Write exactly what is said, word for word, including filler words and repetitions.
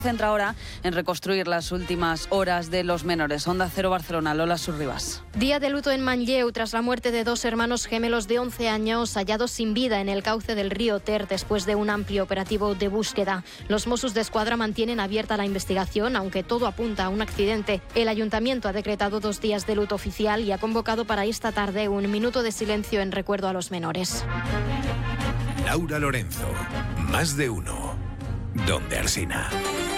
Centra ahora en reconstruir las últimas horas de los menores. Onda Cero Barcelona, Lola Surribas. Día de luto en Manlleu tras la muerte de dos hermanos gemelos de once años hallados sin vida en el cauce del río Ter después de un amplio operativo de búsqueda. Los Mossos d'Esquadra mantienen abierta la investigación, aunque todo apunta a un accidente. El Ayuntamiento ha decretado dos días de luto oficial y ha convocado para esta tarde un minuto de silencio en recuerdo a los menores. Laura Lorenzo, más de uno. Donde Alsina.